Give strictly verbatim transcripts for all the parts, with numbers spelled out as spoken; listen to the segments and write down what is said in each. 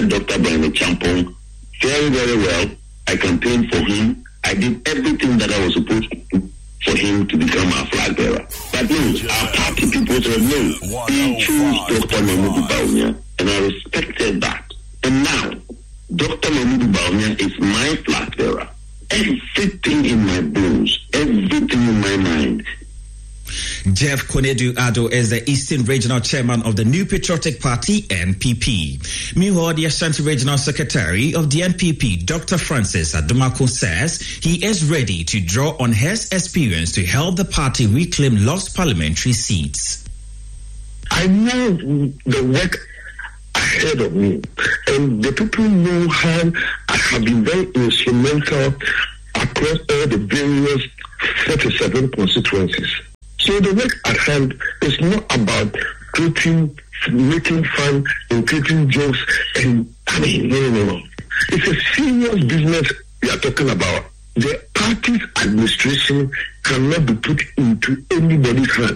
met Doctor Brian Champong very, very well. I campaigned for him. I did everything that I was supposed to do for him to become our flag bearer. But no, our party people said no. They chose Doctor Mahmoud Bawumia, and I respected that. And now, Doctor Mahmoud Bawumia is my flag bearer. Everything in my bones, everything in my mind. Jeff Konedu Ado is the Eastern Regional Chairman of the New Patriotic Party, N P P. Meanwhile, the Ashanti Regional Secretary of the N P P, Doctor Francis Adomako, says he is ready to draw on his experience to help the party reclaim lost parliamentary seats. I know the work ahead of me, and the people know how I have been very instrumental across all the various thirty-seven constituencies. So the work at hand is not about creating, making fun and creating jokes, and I mean, no, no, no. It's a serious business we are talking about. The party's administration cannot be put into anybody's hand.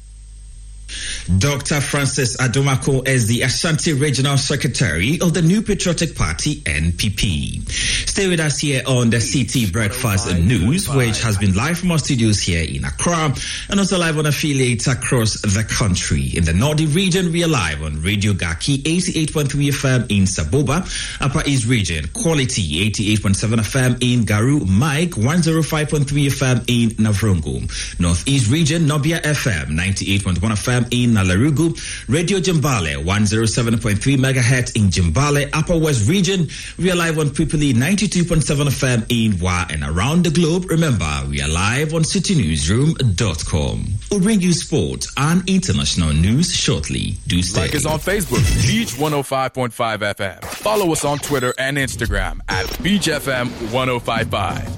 Doctor Francis Adomako is the Ashanti Regional Secretary of the New Patriotic Party, N P P. Stay with us here on the C T Breakfast News, which has been live from our studios here in Accra and also live on affiliates across the country. In the Northern region, we are live on Radio Gaki eighty-eight point three F M in Saboba, Upper East region, Quality eighty-eight point seven F M in Garu, Mike one oh five point three F M in Navrongo, Northeast region, Nobia F M ninety-eight point one F M in Nalarugu, Radio Jimbale one oh seven point three megahertz in Jimbale, Upper West region. We are live on Pipili ninety-two point seven F M in Wa and around the globe. Remember, we are live on city newsroom dot com. We'll bring you sport and international news shortly. Do stay. Like us on Facebook, Beach one oh five point five F M. Follow us on Twitter and Instagram at Beach F M one oh five point five.